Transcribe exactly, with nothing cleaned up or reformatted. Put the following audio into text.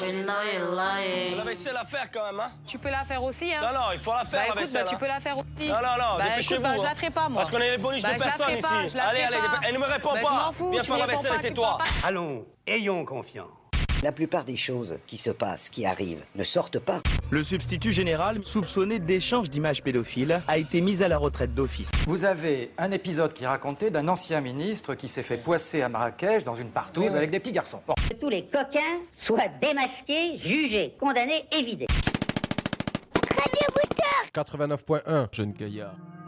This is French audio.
La vaisselle à faire quand même, hein. Tu peux la faire aussi, hein. Non, non, il faut la faire, bah, la écoute, vaisselle. bah, tu hein. peux la faire aussi. Non, non, non, bah, dépêchez-vous. écoute, bah, je hein. la ferai pas, moi. Parce qu'on est les bonus bah, de personne pas, ici. Allez, allez, pas. elle ne me répond bah, pas. Je m'en fous, Viens tu faire la réponds vaisselle pas, et tais-toi. Allons, ayons confiance. La plupart des choses qui se passent, qui arrivent, ne sortent pas. Le substitut général, soupçonné d'échange d'images pédophiles, a été mis à la retraite d'office. Vous avez un épisode qui racontait d'un ancien ministre qui s'est fait poisser à Marrakech dans une partouze oui, avec oui. des petits garçons. Bon. Que tous les coquins soient démasqués, jugés, condamnés et vidés. quatre-vingt-neuf point un, Jeune Gaillard.